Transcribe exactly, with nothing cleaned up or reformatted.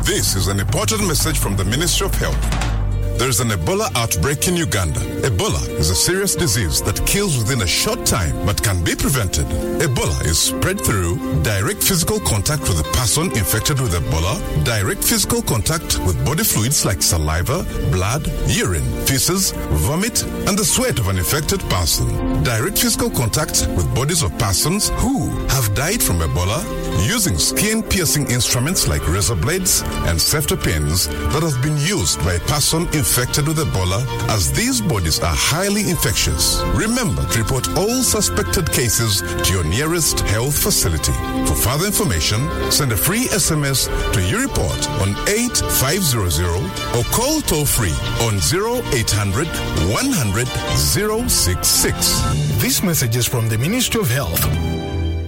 This is an important message from the Ministry of Health. There is an Ebola outbreak in Uganda. Ebola is a serious disease that kills within a short time but can be prevented. Ebola is spread through direct physical contact with a person infected with Ebola, direct physical contact with body fluids like saliva, blood, urine, feces, vomit, and the sweat of an infected person. Direct physical contact with bodies of persons who have died from Ebola using skin-piercing instruments like razor blades and ceftriaxone that have been used by a person infected with Ebola, as these bodies are highly infectious. Remember to report all suspected cases to your nearest health facility. For further information, send a free S M S to YouReport on eight five hundred or call toll-free on zero eight hundred one hundred zero six six. This message is from the Ministry of Health.